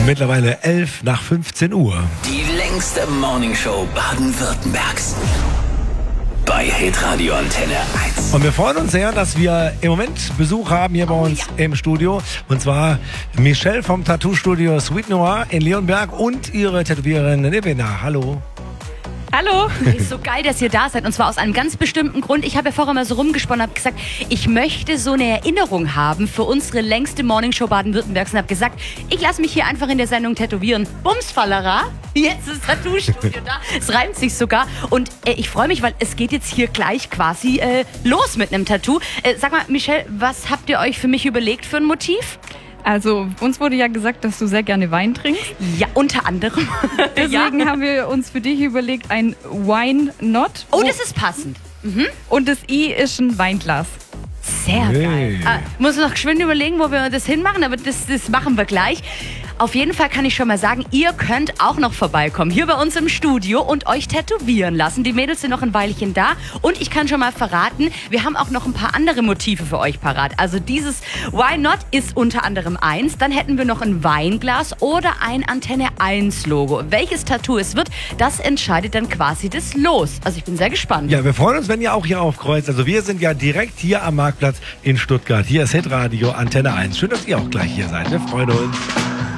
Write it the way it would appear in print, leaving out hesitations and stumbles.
Mittlerweile 11 nach 15 Uhr. Die längste Morningshow Baden-Württembergs. Bei Hitradio Antenne 1. Und wir freuen uns sehr, dass wir im Moment Besuch haben hier bei uns im Studio. Und zwar Michelle vom Tattoo-Studio Sweet Noir in Leonberg und ihre Tätowiererin Nevena. Hallo. Hallo. Ist so geil, dass ihr da seid. Und zwar aus einem ganz bestimmten Grund. Ich habe ja vorher mal so rumgesponnen und habe gesagt, ich möchte so eine Erinnerung haben für unsere längste Morningshow Baden-Württembergs. Und habe gesagt, ich lasse mich hier einfach in der Sendung tätowieren. Bumsfallera. Jetzt ist das Tattoo-Studio da. Es reimt sich sogar. Und ich freue mich, weil es geht jetzt hier gleich quasi los mit einem Tattoo. Sag mal, Michelle, was habt ihr euch für mich überlegt für ein Motiv? Also, uns wurde ja gesagt, dass du sehr gerne Wein trinkst. Ja, unter anderem. Deswegen haben wir uns für dich überlegt, ein Wine Not. Oh, das ist passend. Mhm. Und das I ist ein Weinglas. Sehr Hey. geil. Muss noch geschwind überlegen, wo wir das hinmachen, aber das machen wir gleich. Auf jeden Fall kann ich schon mal sagen, ihr könnt auch noch vorbeikommen, hier bei uns im Studio und euch tätowieren lassen. Die Mädels sind noch ein Weilchen da und ich kann schon mal verraten, wir haben auch noch ein paar andere Motive für euch parat. Also dieses Why Not ist unter anderem eins, dann hätten wir noch ein Weinglas oder ein Antenne 1 Logo. Welches Tattoo es wird, das entscheidet dann quasi das Los. Also ich bin sehr gespannt. Ja, wir freuen uns, wenn ihr auch hier aufkreuzt. Also wir sind ja direkt hier am Marktplatz in Stuttgart. Hier ist Hitradio Antenne 1. Schön, dass ihr auch gleich hier seid. Wir freuen uns.